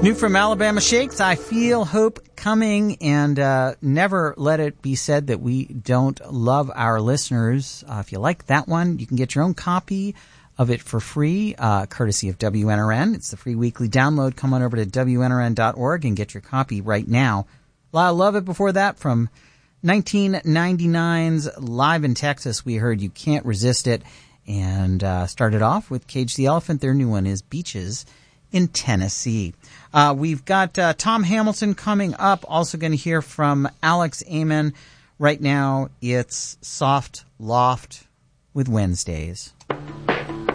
New from Alabama Shakes, I Feel Hope Coming, and never let it be said that we don't love our listeners. If you like that one, you can get your own copy of it for free, courtesy of WNRN. It's the free weekly download. Come on over to WNRN.org and get your copy right now. A lot of love it before that from 1999's Live in Texas. We heard You Can't Resist It, and started off with Cage the Elephant. Their new one is Beaches in Tennessee. We've got Tom Hamilton coming up. Also going to hear from Alex Amen. Right now, it's Soft Loft with Wednesdays.